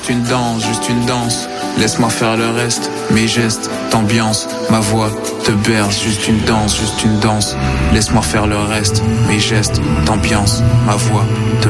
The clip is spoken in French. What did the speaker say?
juste une danse, juste une danse. Laisse-moi faire le reste, mes gestes, t'ambiance, ma voix te berce, juste une danse, juste une danse. Laisse-moi faire le reste, mes gestes, t'ambiance, ma voix te